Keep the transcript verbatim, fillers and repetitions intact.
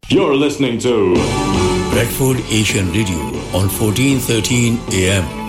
You're listening to Bradford Asian Radio on fourteen thirteen A M.